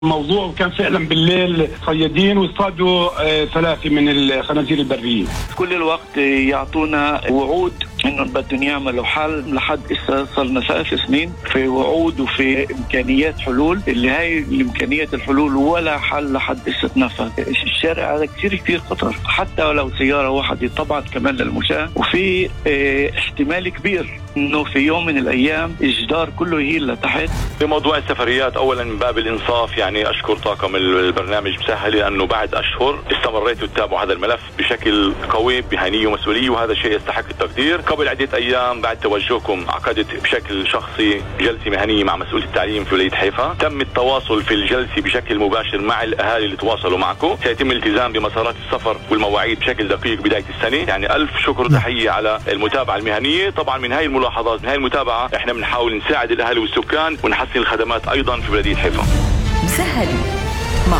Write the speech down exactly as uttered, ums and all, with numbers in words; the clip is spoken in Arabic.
الموضوع كان فعلا بالليل صيادين واصطادوا آه ثلاثة من الخنازير البرية. كل الوقت يعطونا وعود انه بدهم يعملوا حل، لحد اسا صرنا ثلاث سنين في وعود وفي امكانيات حلول، اللي هاي الامكانيات الحلول ولا حل لحد اسا تنفذ. الشارع هذا كثير كثير خطر، حتى ولو سيارة واحدة طبعا كمان للمشاة، وفي اه احتمال كبير انه في يوم من الايام الجدار كله يهيل لتحت. في موضوع السفريات اولا من باب الانصاف يعني اشكر طاقم البرنامج مسهل لانه بعد اشهر استمريتوا تتابعوا هذا الملف بشكل قوي بهنية ومسؤولية، وهذا شيء يستحق التقدير. قبل عدة ايام بعد توجهكم عقدت بشكل شخصي جلسة مهنية مع مسؤول التعليم في ولاية حيفا. تم التواصل في الجلسة بشكل مباشر مع الاهالي اللي تواصلوا معكم. سيتم الالتزام بمسارات السفر والمواعيد بشكل دقيق بداية السنة. يعني الف شكر وتحية على المتابعة المهنية. طبعا من هاي الملاحظات من هاي المتابعة احنا بنحاول نساعد الاهالي والسكان ونحسن الخدمات ايضا في بلدية حيفا. مسهل مع